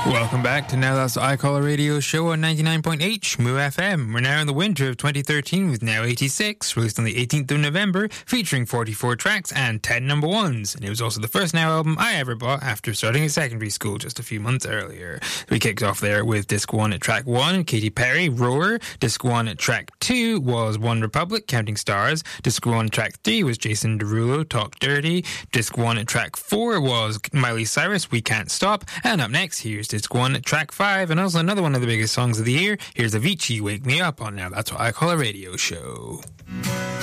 Welcome back to Now That's What I Call a Radio Show on 99.8 Shmoo FM. We're now in the winter of 2013 with Now 86, released on the 18th of November, featuring 44 tracks and 10 number ones. And it was also the first Now album I ever bought after starting at secondary school just a few months earlier. We kicked off there with Disc 1 at track 1, Katy Perry, Roar. Disc 1 at track 2 was One Republic, Counting Stars. Disc 1 at track 3 was Jason Derulo, Talk Dirty. Disc 1 at track 4 was Miley Cyrus, We Can't Stop. And up next, here's Disc 1 at track 5, and also another one of the biggest songs of the year. Here's Avicii, Wake Me Up on Now That's What I Call a Radio Show.